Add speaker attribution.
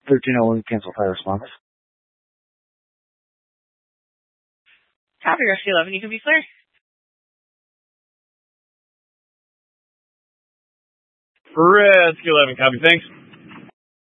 Speaker 1: 1301, cancel fire response.
Speaker 2: Copy, Rescue 11, you can be clear.
Speaker 3: Rescue 11, copy, thanks.